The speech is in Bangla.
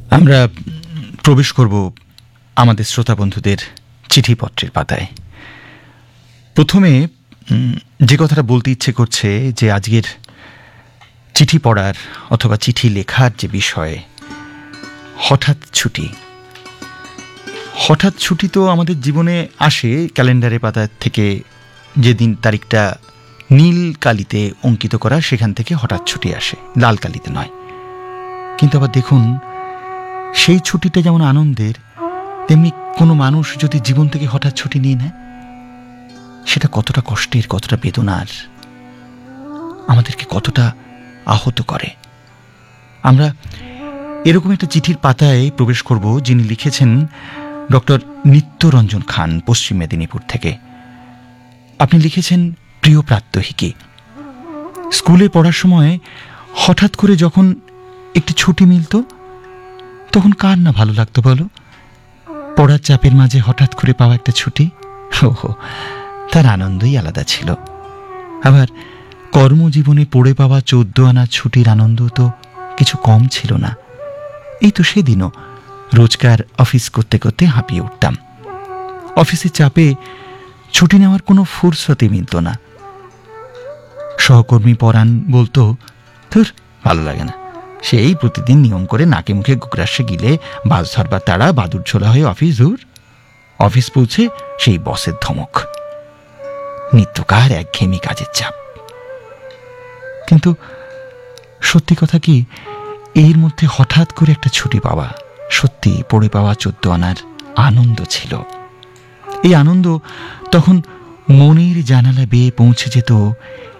আমরা প্রবেশ করব আমাদের শ্রোতা বন্ধুদের চিঠিপত্রের পাতায়। প্রথমে যে কথাটা বলতে ইচ্ছে করছে যে আজকের চিঠি পড়ার অথবা চিঠি লেখার যে বিষয়, হঠাৎ ছুটি। হঠাৎ ছুটি তো আমাদের জীবনে আসে ক্যালেন্ডারের পাতা থেকে, যেদিন তারিখটা নীল কালিতে অঙ্কিত করা সেখান থেকে হঠাৎ ছুটি আসে, লাল কালিতে নয়। কিন্তু আবার দেখুন, সেই ছুটিটা যেমন আনন্দের, তেমনি কোনো মানুষ যদি জীবন থেকে হঠাৎ ছুটি নিয়ে নেয়, সেটা কতটা কষ্টের, কতটা বেদনার, আমাদেরকে কতটা আহত করে। আমরা এরকম একটা চিঠির পাতায় প্রবেশ করব, যিনি লিখেছেন ডক্টর নিত্যরঞ্জন খান, পশ্চিম মেদিনীপুর থেকে। আপনি লিখেছেন, প্রিয় প্রাত্যহিকী, স্কুলে পড়ার সময় হঠাৎ করে যখন একটি ছুটি মিলত, তখন কার না ভালো লাগতো বলো? পড়ার চাপের মাঝে হঠাৎ করে পাওয়া একটা ছুটি, ওহো, তার আনন্দই আলাদা ছিল। আবার কর্মজীবনে পড়ে পাওয়া 14 আনা ছুটির আনন্দ তো কিছু কম ছিল না। এই তো সেদিনও রোজকার অফিস করতে করতে হাঁপিয়ে উঠতাম। অফিসের চাপে ছুটি নেওয়ার কোনো ফুরসতই মিলত না। সহকর্মী পরাণ বলতো, ধুর, ভালো লাগে না, সেই প্রতিদিন নিয়ম করে নাকে মুখে গুগ্রাসে গিলে বাস ধরবার তাড়া, বাদুর ছোলা হয়ে অফিস দূর। অফিস পৌঁছে সেই বসের ধমক, নিত্যকার একঘেয়েমি কাজের চাপ। কিন্তু সত্যি কথা কি, এর মধ্যে হঠাৎ করে একটা ছুটি পাওয়া, সত্যি পড়ে পাওয়া 14 আনার আনন্দ ছিল। এই আনন্দ তখন মনের জানালা বেয়ে পৌঁছে যেত